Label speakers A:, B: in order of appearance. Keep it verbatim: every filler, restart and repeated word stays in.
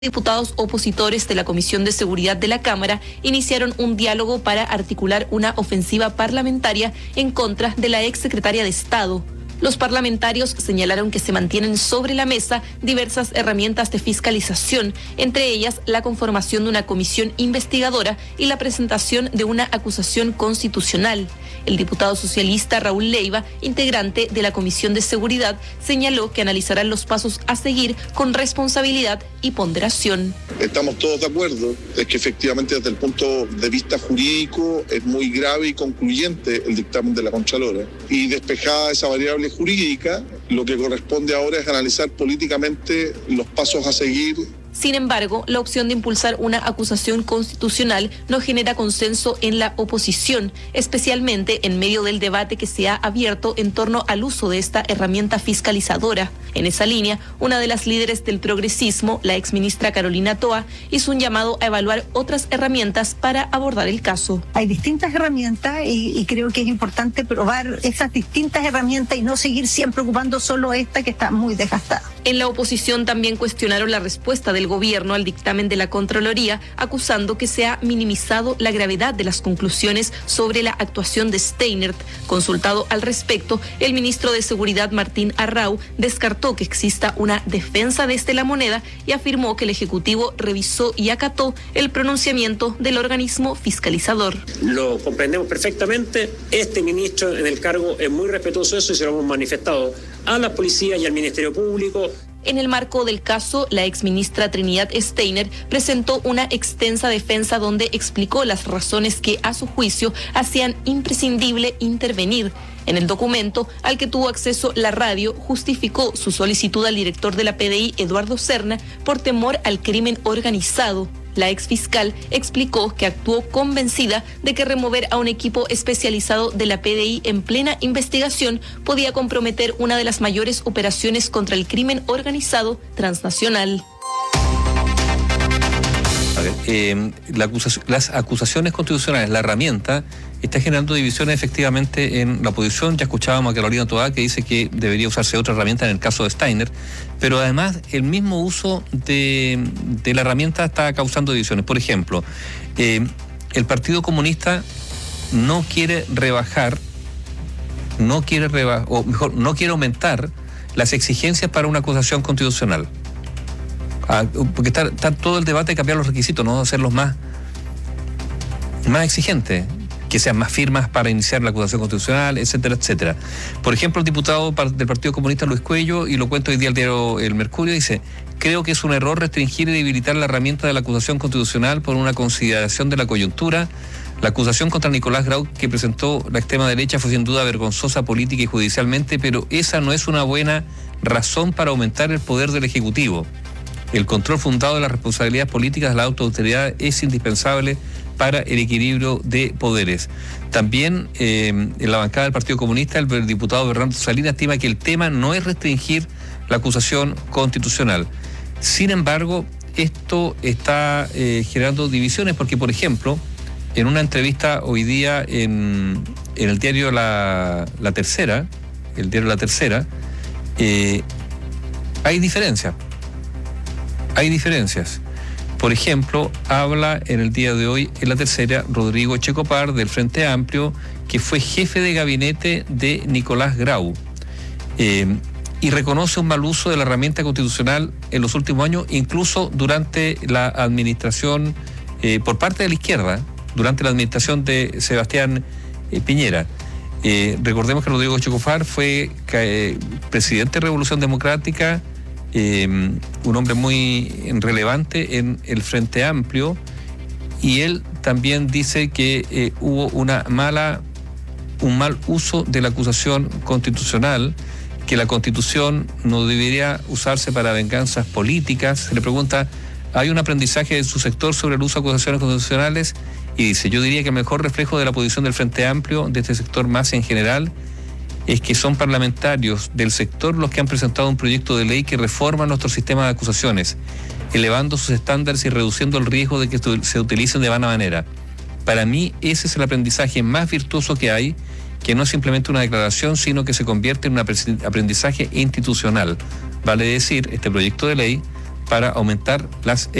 A: Diputados opositores de la Comisión de Seguridad de la Cámara iniciaron un diálogo para articular una ofensiva parlamentaria en contra de la exsecretaria de Estado. Los parlamentarios señalaron que se mantienen sobre la mesa diversas herramientas de fiscalización, entre ellas la conformación de una comisión investigadora y la presentación de una acusación constitucional. El diputado socialista Raúl Leiva, integrante de la Comisión de Seguridad, señaló que analizarán los pasos a seguir con responsabilidad y ponderación.
B: Estamos todos de acuerdo, es que efectivamente desde el punto de vista jurídico es muy grave y concluyente el dictamen de la Contralora. Y despejada esa variable jurídica, lo que corresponde ahora es analizar políticamente los pasos a seguir.
A: Sin embargo, la opción de impulsar una acusación constitucional no genera consenso en la oposición, especialmente en medio del debate que se ha abierto en torno al uso de esta herramienta fiscalizadora. En esa línea, una de las líderes del progresismo, la exministra Carolina Toa, hizo un llamado a evaluar otras herramientas para abordar el caso.
C: Hay distintas herramientas y, y creo que es importante probar esas distintas herramientas y no seguir siempre ocupando solo esta que está muy desgastada.
A: En la oposición también cuestionaron la respuesta del gobierno al dictamen de la Contraloría, acusando que se ha minimizado la gravedad de las conclusiones sobre la actuación de Steinert. Consultado al respecto, el ministro de Seguridad Martín Arrau descartó que exista una defensa desde la moneda y afirmó que el Ejecutivo revisó y acató el pronunciamiento del organismo fiscalizador.
D: Lo comprendemos perfectamente. Este ministro en el cargo es muy respetuoso de eso y se lo hemos manifestado a la policía y al Ministerio Público.
A: En el marco del caso, la exministra Trinidad Steiner presentó una extensa defensa donde explicó las razones que, a su juicio, hacían imprescindible intervenir. En el documento, al que tuvo acceso la radio, justificó su solicitud al director de la P D I, Eduardo Serna, por temor al crimen organizado. La exfiscal explicó que actuó convencida de que remover a un equipo especializado de la P D I en plena investigación podía comprometer una de las mayores operaciones contra el crimen organizado transnacional.
E: A ver, eh, la acusación, las acusaciones constitucionales, la herramienta, está generando divisiones efectivamente en la oposición. Ya escuchábamos a Carolina Toa que dice que debería usarse otra herramienta en el caso de Steiner, pero además el mismo uso de, de la herramienta está causando divisiones. Por ejemplo, eh, el Partido Comunista no quiere rebajar, no quiere rebajar, o mejor, no quiere aumentar las exigencias para una acusación constitucional. Ah, porque está, está todo el debate de cambiar los requisitos, no hacerlos más, más exigentes, que sean más firmas para iniciar la acusación constitucional, etcétera, etcétera. Por ejemplo, el diputado del Partido Comunista Luis Cuello, y lo cuento hoy día al diario El Mercurio, dice: creo que es un error restringir y debilitar la herramienta de la acusación constitucional por una consideración de la coyuntura. La acusación contra Nicolás Grau que presentó la extrema derecha fue sin duda vergonzosa política y judicialmente, pero esa no es una buena razón para aumentar el poder del Ejecutivo. El control fundado de las responsabilidades políticas de la autoridad es indispensable para el equilibrio de poderes. También eh, en la bancada del Partido Comunista, el diputado Bernardo Salinas estima que el tema no es restringir la acusación constitucional. Sin embargo, esto está eh, generando divisiones porque, por ejemplo, en una entrevista hoy día en, en el diario La, La Tercera, el diario La Tercera, eh, hay diferencias. Hay diferencias. Por ejemplo, habla en el día de hoy, en La Tercera, Rodrigo Checopar, del Frente Amplio, que fue jefe de gabinete de Nicolás Grau, eh, y reconoce un mal uso de la herramienta constitucional en los últimos años, incluso durante la administración, eh, por parte de la izquierda, durante la administración de Sebastián eh, Piñera. Eh, recordemos que Rodrigo Checopar fue eh, presidente de Revolución Democrática, Eh, un hombre muy relevante en el Frente Amplio, y él también dice que eh, hubo una mala, un mal uso de la acusación constitucional, que la Constitución no debería usarse para venganzas políticas. Se le pregunta, ¿hay un aprendizaje de su sector sobre el uso de acusaciones constitucionales? Y dice, yo diría que el mejor reflejo de la posición del Frente Amplio, de este sector más en general, es que son parlamentarios del sector los que han presentado un proyecto de ley que reforma nuestro sistema de acusaciones, elevando sus estándares y reduciendo el riesgo de que se utilicen de vana manera. Para mí, ese es el aprendizaje más virtuoso que hay, que no es simplemente una declaración, sino que se convierte en un aprendizaje institucional. Vale decir, este proyecto de ley para aumentar las